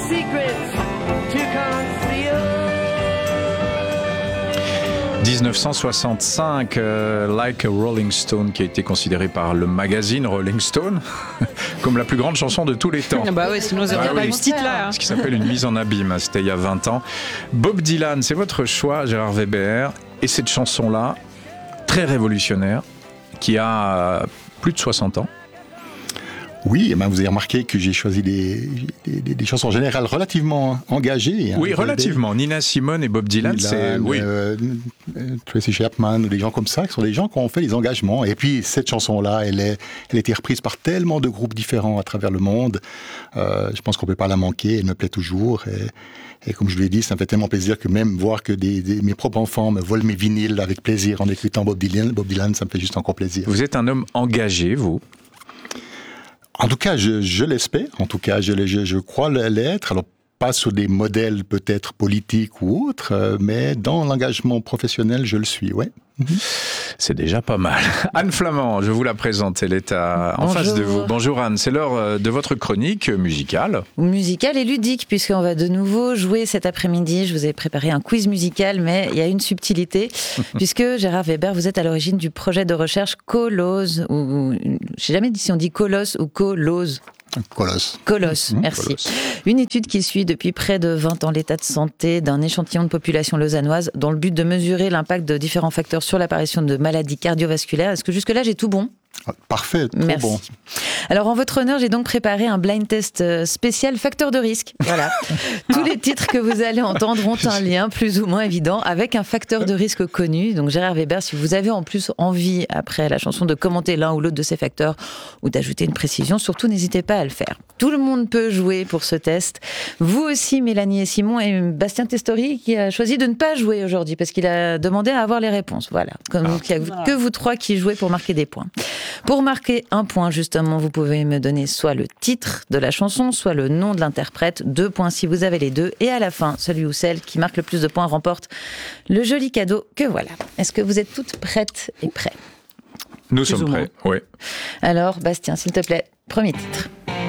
secrets to conceal. 1965, Like a Rolling Stone, qui a été considéré par le magazine Rolling Stone comme la plus grande chanson de tous les temps. Bah oui, sinon vous n'auriez pas eu ce titre-là. Ce qui s'appelle une mise en abîme, c'était il y a 20 ans. Bob Dylan, c'est votre choix, Gérard Weber, et cette chanson-là, très révolutionnaire, qui a plus de 60 ans. Oui, eh ben vous avez remarqué que j'ai choisi des chansons en général relativement engagées. Oui, relativement. Nina Simone et Bob Dylan, c'est... Oui. Tracy Chapman ou des gens comme ça, qui sont des gens qui ont fait des engagements. Et puis, cette chanson-là, elle a été reprise par tellement de groupes différents à travers le monde. Je pense qu'on ne peut pas la manquer. Elle me plaît toujours. Et comme je vous l'ai dit, ça me fait tellement plaisir que même voir que mes propres enfants me volent mes vinyles avec plaisir en écoutant Bob Dylan, ça me fait juste encore plaisir. Vous êtes un homme engagé, vous ? En tout cas, je l'espère. En tout cas, je crois l'être. Alors, pas sur des modèles peut-être politiques ou autres, mais dans l'engagement professionnel, je le suis, ouais. C'est déjà pas mal. Anne Flamand, je vous la présente, elle est en face de vous. Bonjour Anne, c'est l'heure de votre chronique musicale. Musicale et ludique, puisqu'on va de nouveau jouer cet après-midi. Je vous ai préparé un quiz musical, mais il y a une subtilité, puisque Gérard Weber, vous êtes à l'origine du projet de recherche Colose, ou je ne sais jamais si on dit Colosse ou Colose. Colosse, merci. Colosse. Une étude qui suit depuis près de 20 ans l'état de santé d'un échantillon de population lausannoise dans le but de mesurer l'impact de différents facteurs sur l'apparition de maladies cardiovasculaires. Est-ce que jusque-là, j'ai tout bon ? Parfait, trop Merci. bon. Alors, en votre honneur, j'ai donc préparé un blind test spécial facteur de risque. Voilà. Tous les titres que vous allez entendre ont un lien plus ou moins évident avec un facteur de risque connu. Donc, Gérard Weber, si vous avez en plus envie, après la chanson, de commenter l'un ou l'autre de ces facteurs ou d'ajouter une précision, surtout n'hésitez pas à le faire. Tout le monde peut jouer pour ce test. Vous aussi, Mélanie et Simon, et Bastien Testori, qui a choisi de ne pas jouer aujourd'hui parce qu'il a demandé à avoir les réponses. Voilà. Donc, il n'y a que vous trois qui jouez pour marquer des points. Pour marquer un point, justement, vous pouvez me donner soit le titre de la chanson, soit le nom de l'interprète. 2 points si vous avez les deux. Et à la fin, celui ou celle qui marque le plus de points remporte le joli cadeau que voilà. Est-ce que vous êtes toutes prêtes et prêts ? Nous sommes prêts, oui. Alors, Bastien, s'il te plaît, premier titre.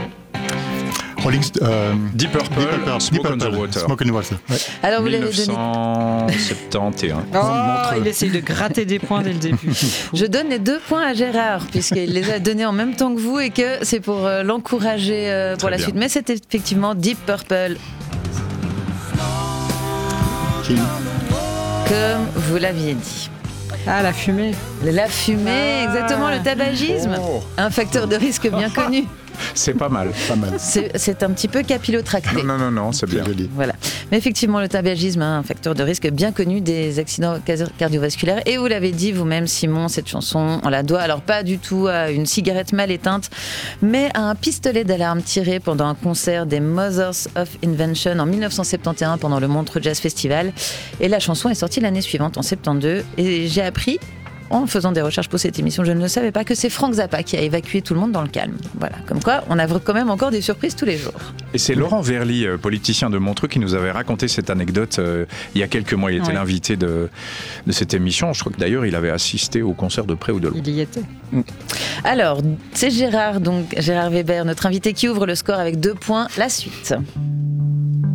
Deep Purple, Smoke on the Water. Smoke on the Water. Ouais. Alors, vous l'avez donné. 1971. Il essaye de gratter des points dès le début. Je donne les 2 points à Gérard, puisqu'il les a donnés en même temps que vous et que c'est pour l'encourager pour la suite. Mais c'était effectivement Deep Purple. Comme vous l'aviez dit. Ah, la fumée. La fumée, exactement, le tabagisme. Un facteur de risque bien connu. C'est pas mal, pas mal. C'est un petit peu capillotracté. Non, c'est bien. Voilà. Mais effectivement, le tabagisme a un facteur de risque bien connu des accidents cardiovasculaires. Et vous l'avez dit vous-même, Simon, cette chanson, on la doit alors pas du tout à une cigarette mal éteinte, mais à un pistolet d'alarme tiré pendant un concert des Mothers of Invention en 1971 pendant le Montreux Jazz Festival. Et la chanson est sortie l'année suivante, en 72. Et j'ai appris, en faisant des recherches pour cette émission, je ne savais pas que c'est Frank Zappa qui a évacué tout le monde dans le calme. Voilà, comme quoi on a quand même encore des surprises tous les jours. Et c'est Laurent Verly, politicien de Montreux, qui nous avait raconté cette anecdote il y a quelques mois. Il était l'invité de cette émission. Je crois que d'ailleurs il avait assisté au concert de près ou de loin. Il y était. Alors, c'est Gérard Weber, notre invité, qui ouvre le score avec 2 points. La suite.